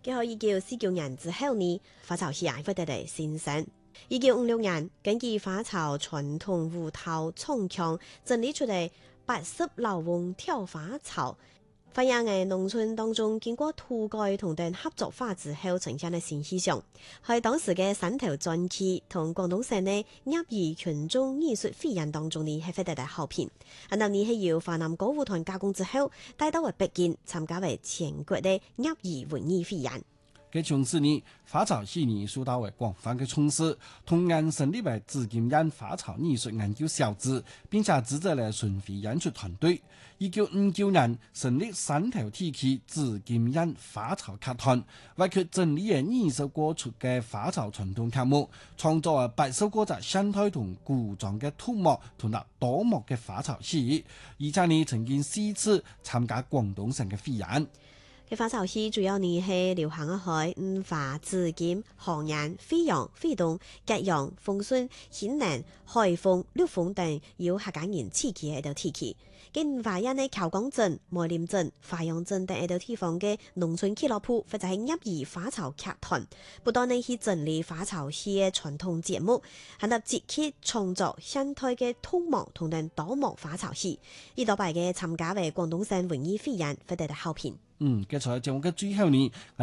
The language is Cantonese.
佢喺1949年之後呢，花草戲會得嚟新生。1956年，根據花草傳統舞蹈創腔整理出嚟80老翁跳花草。發現喺農村當中經過土改同等合作化之後呈現嘅新氣象，喺當時嘅山頭傳奇同廣東省嘅業餘群眾藝術匯演當中呢係獲得大好評。然後呢係由華南歌舞團加工之後帶到為北京參加為全國嘅業餘文藝匯演。 嘅從此呢，花草戲呢受到為廣泛嘅重視，同樣成立為紫金園花草藝術研究小組，並且資助了巡迴演出團隊。1959年成立山頭地區紫金園花草劇團，為佢整理嘅20首歌曲嘅花草傳統劇目，創作啊8首歌集現代同古裝嘅土木同埋多幕嘅花草戲，而且呢曾經4次參加廣東省嘅匯演。 嘅花草戲主要呢係流行喺五華、紫金、河源、飛揚、飛東、吉陽、豐順、顯寧、海豐、陸豐等有客家人刺激嘅一道地區。嘅五華人呢，裘江鎮、梅林鎮、華陽鎮等一道地方嘅農村俱樂部或者係業餘花草劇團，不斷呢去整理花草戲嘅傳統節目，喺度積極創作現代嘅土木同等多幕花草戲，而多擺嘅參加為廣東省文藝匯演獲得好評。 嘅在節目嘅最後呢。